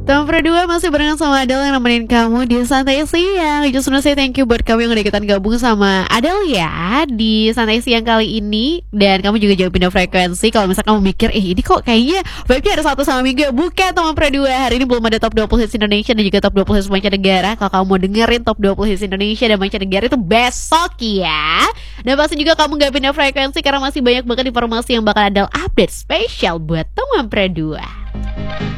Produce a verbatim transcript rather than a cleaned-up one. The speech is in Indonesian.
Tahun kedua masih barengan sama Adele yang nemenin kamu di Santai Siang. Just wanna say thank you buat kamu yang udah ikutan gabung sama Adele ya di Santai Siang kali ini. Dan kamu juga jangan pindah frekuensi kalau misalnya kamu mikir, eh ini kok kayaknya vibe-nya ada satu sama minggu ya. Bukan teman kedua, hari ini belum ada top dua puluh hits Indonesia dan juga top dua puluh hits mancanegara. Kalau kamu mau dengerin top dua puluh hits Indonesia dan mancanegara itu besok ya. Dan pasti juga kamu gak pindah frekuensi karena masih banyak banget informasi yang bakal Adele update spesial buat teman kedua.